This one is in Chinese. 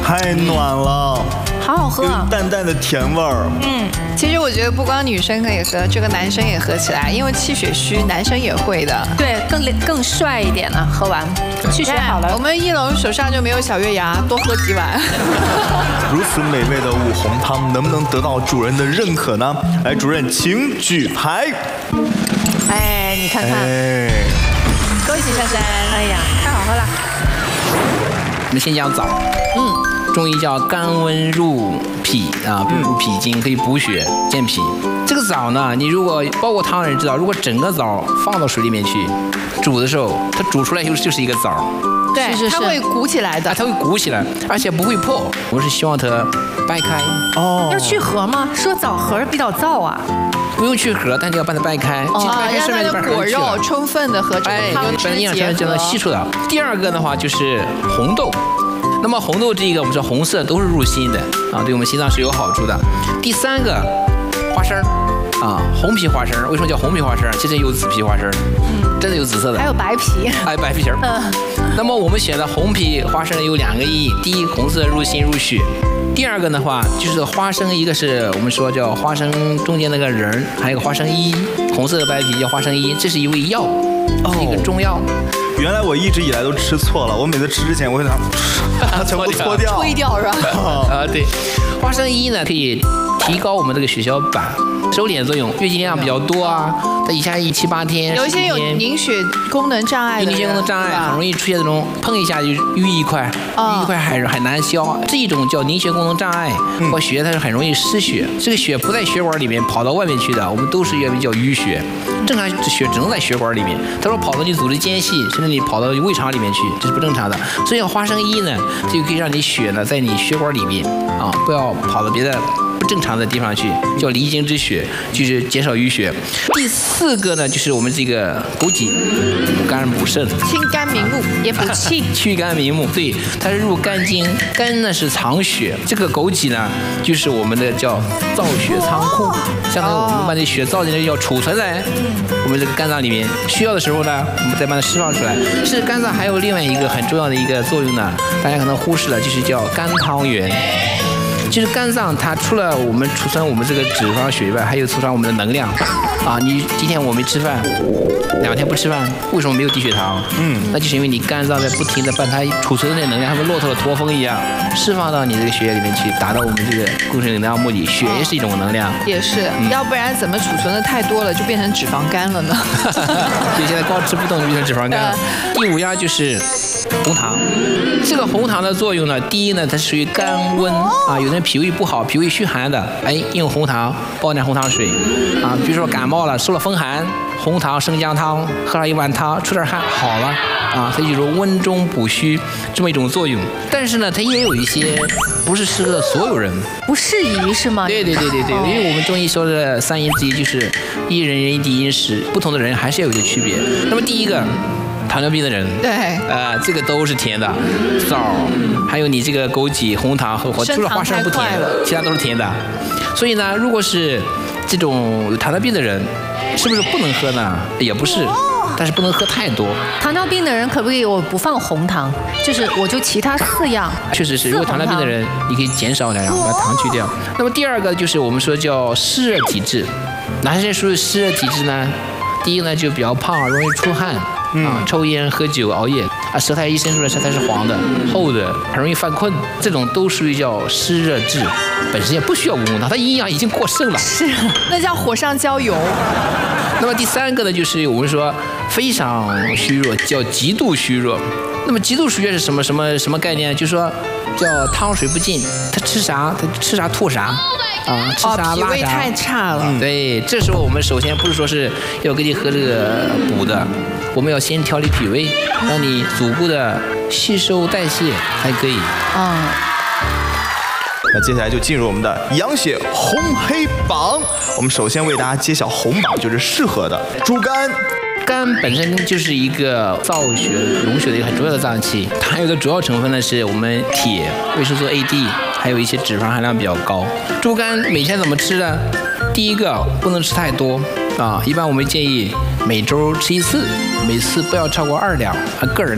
太暖了， 好好喝啊， 淡淡的甜味儿。 其实我觉得不光女生可以喝，这个男生也喝起来，因为气血虚，男生也会的。 对，更帅一点了。喝完气血好了， 我们一龙手上就没有小月牙，多喝几碗。 如此美味的五红汤，能不能得到主人的认可呢？来，主任请举牌。 哎，你看看， 恭喜珊珊！ 哎呀，太好喝了。 我们先讲枣，中医叫甘温入脾啊，入脾经，可以补血健脾。这个枣呢，你如果煲过汤的人知道，如果整个枣放到水里面去煮的时候，它煮出来就是一个枣。 对，它会鼓起来的， 它会鼓起来，而且不会破。我是希望它掰开。 要去核吗？说枣核比较燥啊。 不用去核，但是要把它掰开。 让它的果肉充分的和这个汤汁结合， 这样吸出来。第二个的话就是红豆。那么红豆这个我们说红色都是入心的啊，对我们心脏是有好处的。第三个花生啊，红皮花生，为什么叫红皮花生？其实有紫皮花生，真的有紫色的， 还有白皮， 还有白皮儿。那么我们选的红皮花生有2个意义，第一，红色入心入血。第二个的话，就是花生，一个是我们说叫花生中间那个仁，还有个花生衣，红色的白皮叫花生衣，这是一味药，是一个中药。 原来我一直以来都吃错了，我每次吃之前我会把它全部搓掉， 吹掉是吧？ 对，花生衣呢可以提高我们这个血小板收敛作用，月经量比较多啊，它一下7、8天， 有一些有凝血功能障碍的人， 凝血功能障碍很容易出现这种碰一下就淤一块，淤一块很难消，这一种叫凝血功能障碍，或血它是很容易失血，这个血不在血管里面跑到外面去的，我们都是叫淤血。正常血只能在血管里面，他说跑到你组织间隙，甚至你跑到胃肠里面去，这是不正常的。所以花生衣呢，就可以让你血呢在你血管里面啊，不要跑到别的不正常的地方去，叫离经之血，就是减少淤血。第4个呢，就是我们这个枸杞，补肝补肾， 清肝明目，也补气， 去肝明目。对，它是入肝经，肝呢是藏血，这个枸杞呢就是我们的叫造血仓库，相当于我们把这血造进来要储存在我们这个肝脏里面，需要的时候呢，我们再把它释放出来。是肝脏还有另外一个很重要的一个作用呢，大家可能忽视了，就是叫肝汤元。就是肝脏它除了我们储存我们这个脂肪血以外，还有储存我们的能量啊。你今天我没吃饭，2天不吃饭，为什么没有低血糖？那就是因为你肝脏在不停的把它储存的那能量，它跟骆驼的驼峰一样，释放到你这个血液里面去，达到我们这个构成能量目的。血也是一种能量， 也是，要不然怎么储存的太多了，就变成脂肪肝了呢？ 对，现在光吃不动就变成脂肪肝了。第5样就是红糖。这个红糖的作用呢，第一呢，它属于甘温啊，有的人脾胃不好、脾胃虚寒的，用红糖煲点红糖水啊，比如说感冒了、受了风寒，红糖生姜汤喝上1碗汤，出点汗好了啊，它就是温中补虚这么一种作用。但是呢，它也有一些不是适合所有人， 不适宜是吗？ 对，因为我们中医说的3因之一就是一人人地因时，不同的人还是有一些区别。那么第一个，糖尿病的人， 对， 这个都是甜的，枣，还有你这个枸杞、红糖和除了花生不甜，其他都是甜的。所以呢，如果是这种有糖尿病的人，是不是不能喝呢？也不是，但是不能喝太多。 糖尿病的人可不可以我不放红糖，就是我就其他4样？ 确实是，如果糖尿病的人，你可以减少点，然后把糖去掉。那么第2个就是我们说叫湿热体质，哪些属于湿热体质呢？第一呢就比较胖，容易出汗。抽烟、喝酒、熬夜啊，舌苔一伸出来，舌苔是黄的、厚的，很容易犯困，这种都属于叫湿热质，本身也不需要五红糖，它营养已经过剩了。 是，那叫火上浇油。 那么第3个呢，就是我们说非常虚弱，叫极度虚弱。那么极度虚弱是什么概念？就是说叫汤水不进，他吃啥吐啥。吃啥拉啥， 脾胃太差了。 对，这时候我们首先不是说是要给你喝这个补的，我们要先调理脾胃，让你足够的吸收代谢才可以。 那接下来就进入我们的养血红黑榜。我们首先为大家揭晓红榜，就是适合的猪肝。 肝本身就是一个造血溶血的一个很重要的脏器，它含有的主要成分呢是我们铁、维生素 A、D， 还有一些脂肪含量比较高。猪肝每天怎么吃呢？第一个不能吃太多啊，一般我们建议每周吃1次，每次不要超过2两，个人。